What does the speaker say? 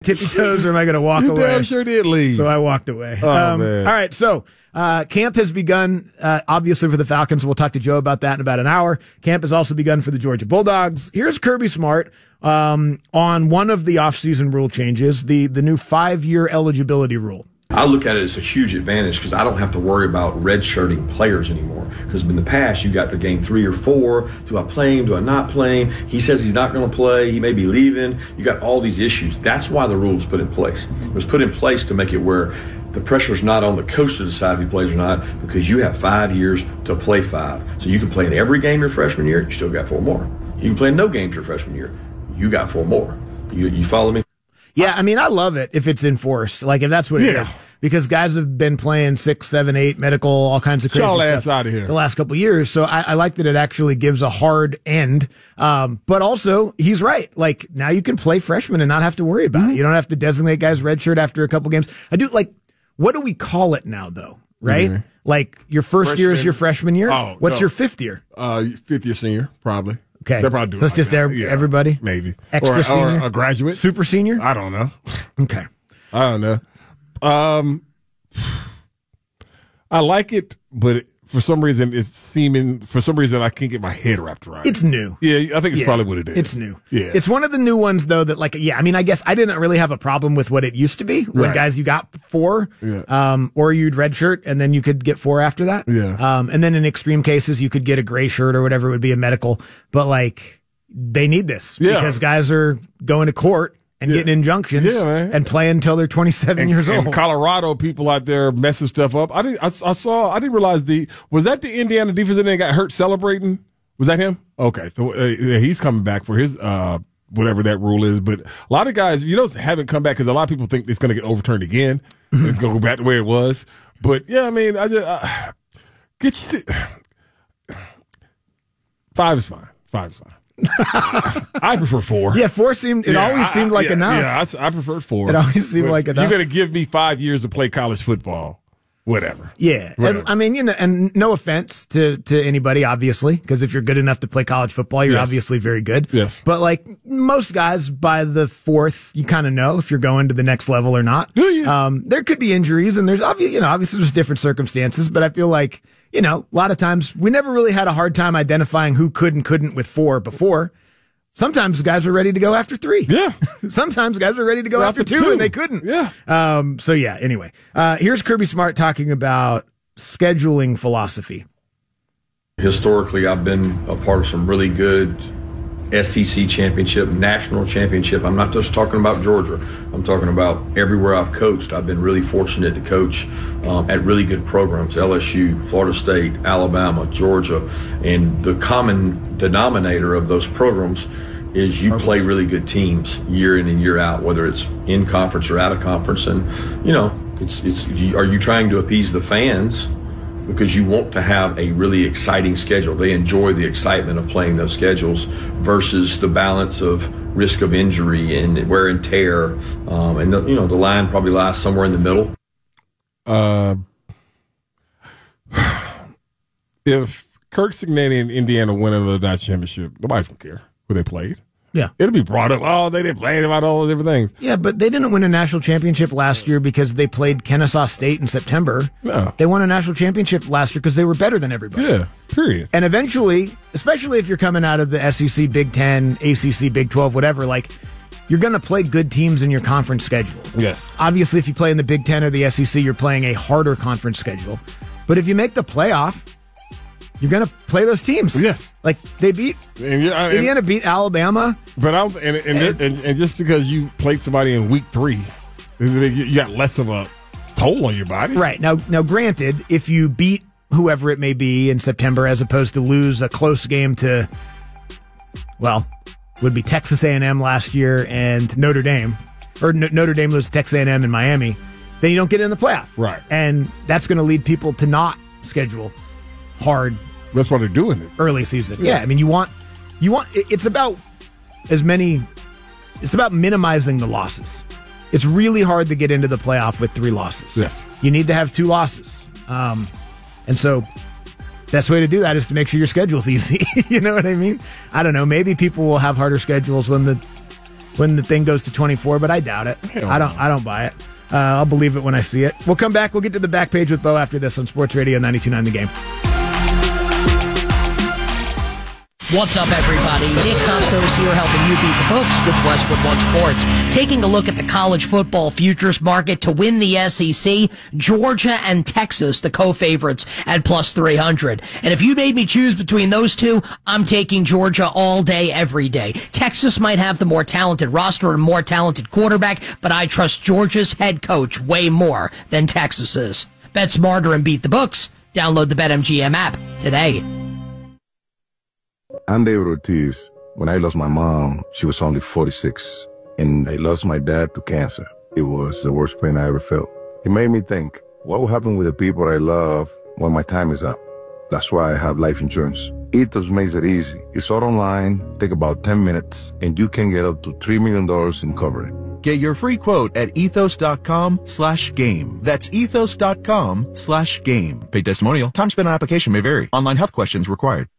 tippy toes, or am I going to walk away? Damn sure did leave. So I walked away. Oh, man. All right, so camp has begun, obviously, for the Falcons. We'll talk to Joe about that in about an hour. Camp has also begun for the Georgia Bulldogs. Here's Kirby Smart on one of the offseason rule changes, the new 5-year eligibility rule. I look at it as a huge advantage because I don't have to worry about redshirting players anymore. Because in the past, you got to game 3 or 4. Do I play him? Do I not play him? He says he's not going to play. He may be leaving. You got all these issues. That's why the rule was put in place. It was put in place to make it where the pressure's not on the coach to decide if he plays or not, because you have 5 years to play 5. So you can play in every game your freshman year. You still got 4 more. You can play in no games your freshman year. You got 4 more. You follow me? Yeah, I mean, I love it if it's enforced, like if that's what it is, because guys have been playing 6, 7, 8 medical, all kinds of crazy stuff out of here the last couple of years. So I like that it actually gives a hard end. But also, he's right. Like, now you can play freshmen and not have to worry about it. You don't have to designate guys redshirt after a couple games. I do like, what do we call it now, though? Right? Mm-hmm. Like, your first year is your freshman year. What's your 5th year? 5th year senior, probably. Okay. They're probably doing so it's just everybody? Maybe. Extra senior? Or a graduate? Super senior? I don't know. Okay. I don't know. I like it, but for some reason I can't get my head wrapped around it. It's new. Yeah, I think it's probably what it is. It's new. Yeah. It's one of the new ones, though, that, like, I mean, I guess I didn't really have a problem with what it used to be when guys, you got 4, or you'd redshirt and then you could get 4 after that. Yeah. And then in extreme cases, you could get a gray shirt or whatever it would be, a medical. But, like, they need this because guys are going to court and getting injunctions and playing until they're 27 years old. And Colorado people out there messing stuff up. I didn't realize was that the Indiana defensive end got hurt celebrating? Was that him? Okay. So he's coming back for his, whatever that rule is. But a lot of guys, haven't come back because a lot of people think it's going to get overturned again. It's going to go back the way it was. But yeah, I mean, 5 is fine. 5 is fine. I prefer 4. Yeah, 4 always seemed like enough. Yeah, I prefer 4. It always seemed like enough. You're going to give me 5 years to play college football. Whatever. Yeah. Whatever. And, I mean, and no offense to anybody, obviously, because if you're good enough to play college football, you're obviously very good. Yes. But, like, most guys, by the 4th, you kind of know if you're going to the next level or not. Do you? There could be injuries, and there's obviously there's different circumstances, but I feel like, a lot of times we never really had a hard time identifying who could and couldn't with 4 before. Sometimes guys are ready to go after 3. Yeah. Sometimes guys are ready to go after 2 and they couldn't. Yeah. So yeah, anyway. Here's Kirby Smart talking about scheduling philosophy. Historically, I've been a part of some really good SEC championship, national championship. I'm not just talking about Georgia. I'm talking about everywhere I've coached. I've been really fortunate to coach at really good programs, LSU, Florida State, Alabama, Georgia. And the common denominator of those programs is you play really good teams year in and year out, whether it's in conference or out of conference. And, are you trying to appease the fans? Because you want to have a really exciting schedule. They enjoy the excitement of playing those schedules versus the balance of risk of injury and wear and tear. And the line probably lies somewhere in the middle. If Kirk Cignetti and Indiana win another national championship, nobody's going to care who they played. Yeah. It'll be brought up. Oh, they didn't play about all the different things. Yeah, but they didn't win a national championship last year because they played Kennesaw State in September. No. They won a national championship last year because they were better than everybody. Yeah, period. And eventually, especially if you're coming out of the SEC, Big Ten, ACC, Big 12, whatever, like, you're going to play good teams in your conference schedule. Yeah. Obviously, if you play in the Big Ten or the SEC, you're playing a harder conference schedule. But if you make the playoff, you're going to play those teams. Yes. Like, they beat Indiana beat Alabama. But and just because you played somebody in week 3, you got less of a toll on your body. Right. Now, granted, if you beat whoever it may be in September as opposed to lose a close game to, would be Texas A&M last year and Notre Dame, or Notre Dame loses Texas A&M in Miami, then you don't get in the playoff. Right. And that's going to lead people to not schedule hard. That's why they're doing it. Early season. Yeah. I mean, it's about it's about minimizing the losses. It's really hard to get into the playoff with 3 losses. Yes. You need to have 2 losses. And so best way to do that is to make sure your schedule's easy. You know what I mean? I don't know. Maybe people will have harder schedules when the when the thing goes to 24, but I doubt it. I don't buy it. I'll believe it when I see it. We'll come back. We'll get to the back page with Bo after this on Sports Radio 92.9 The Game. What's up, everybody? Nick Costos here, helping you beat the books with Westwood One Sports. Taking a look at the college football futures market to win the SEC, Georgia and Texas, the co-favorites at plus 300. And if you made me choose between those two, I'm taking Georgia all day, every day. Texas might have the more talented roster and more talented quarterback, but I trust Georgia's head coach way more than Texas's. Bet smarter and beat the books. Download the BetMGM app today. I'm David Ortiz. When I lost my mom, she was only 46, and I lost my dad to cancer. It was the worst pain I ever felt. It made me think, what will happen with the people I love when my time is up? That's why I have life insurance. Ethos makes it easy. It's all online, take about 10 minutes, and you can get up to $3 million in coverage. Get your free quote at ethos.com/game. That's ethos.com/game. Paid testimonial. Time spent on application may vary. Online health questions required.